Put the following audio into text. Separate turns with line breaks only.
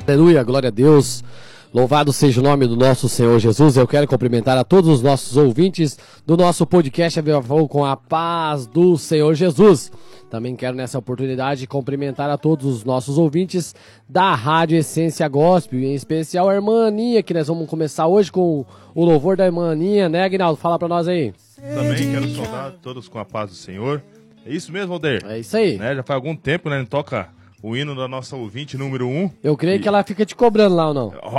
Aleluia, glória a Deus. Louvado seja o nome do nosso Senhor Jesus. Eu quero cumprimentar a todos os nossos ouvintes do nosso podcast Viva Fogo com a paz do Senhor Jesus. Também quero nessa oportunidade cumprimentar a todos os nossos ouvintes da Rádio Essência Gospel, em especial a irmã Aninha, que nós vamos começar hoje com o louvor da irmã Aninha, né, Aguinaldo? Fala pra nós aí.
Também quero saudar todos com a paz do Senhor. É isso mesmo, Alder?
É isso aí.
Né? Já faz algum tempo, né? Não toca o hino da nossa ouvinte número 1.
Eu creio que ela fica te cobrando lá ou não?